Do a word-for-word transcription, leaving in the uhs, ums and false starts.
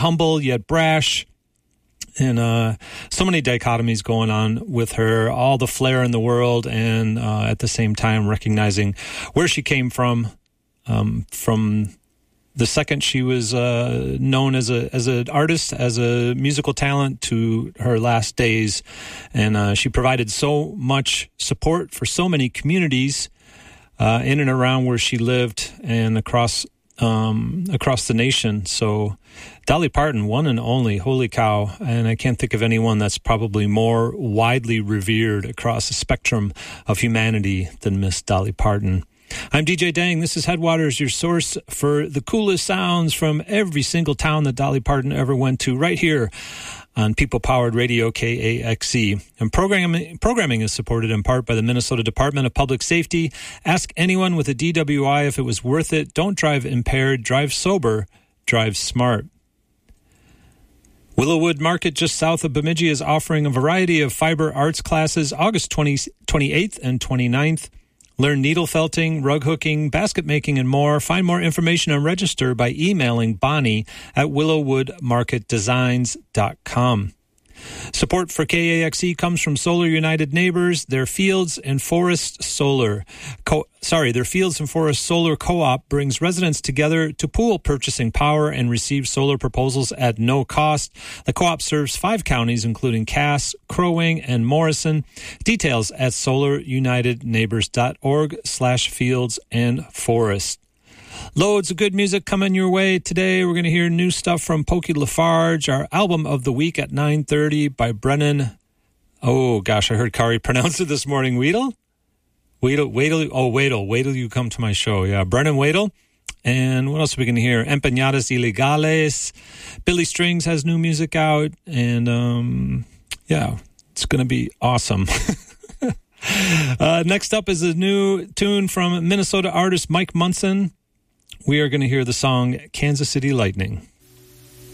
humble yet brash. And uh, so many dichotomies going on with her, all the flair in the world, and uh, at the same time recognizing where she came from, um, from the second she was uh, known as a as an artist, as a musical talent, to her last days. And uh, she provided so much support for so many communities uh, in and around where she lived and across um, across the nation. So Dolly Parton, one and only, holy cow. And I can't think of anyone that's probably more widely revered across the spectrum of humanity than Miss Dolly Parton. I'm D J Dang. This is Headwaters, your source for the coolest sounds from every single town that Dolly Parton ever went to, right here on People-Powered Radio, K A X E. And programming, programming is supported in part by the Minnesota Department of Public Safety. Ask anyone with a D W I if it was worth it. Don't drive impaired. Drive sober. Drive smart. Willowwood Market, just south of Bemidji, is offering a variety of fiber arts classes August twentieth, twenty-eighth and twenty-ninth. Learn needle felting, rug hooking, basket making, and more. Find more information and register by emailing Bonnie at willowwood market designs dot com. Support for K A X E comes from Solar United Neighbors. Their Fields and Forest Solar, Co- sorry, their Fields and Forest Solar Co-op brings residents together to pool purchasing power and receive solar proposals at no cost. The co-op serves five counties, including Cass, Crow Wing, and Morrison. Details at solar united neighbors dot org slash fields and forest. Loads of good music coming your way today. We're going to hear new stuff from Pokey Lafarge, our album of the week at nine thirty by Brennan. Oh, gosh, I heard Kari pronounce it this morning. Weedle? Weedle, Weedle, oh, Weidel, wait till you come to my show. Yeah, Brennan Weidel. And what else are we going to hear? Empeñadas Ilegales. Billy Strings has new music out. And, um, yeah, it's going to be awesome. uh, next up is a new tune from Minnesota artist Mike Munson. We are going to hear the song Kansas City Lightning.